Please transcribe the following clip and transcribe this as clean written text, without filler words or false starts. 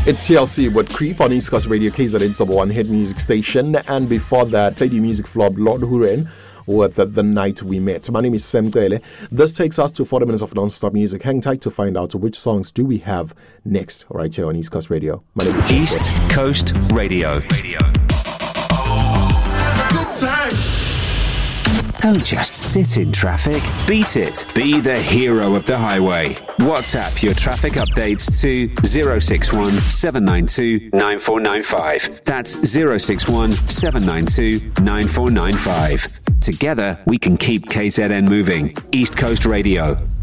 It's TLC with Creep on East Coast Radio, KZN's number one hit music station. And before that, played the music flop Lord Huron with The Night We Met. My name is Sam Tele. This takes us to 40 minutes of non-stop music. Hang tight to find out which songs do we have next right here on East Coast Radio. My name is East Coast Radio. Good time. Don't just sit in traffic. Beat it. Be the hero of the highway. WhatsApp your traffic updates to 061 792 9495. That's 061 792 9495. Together, we can keep KZN moving. East Coast Radio.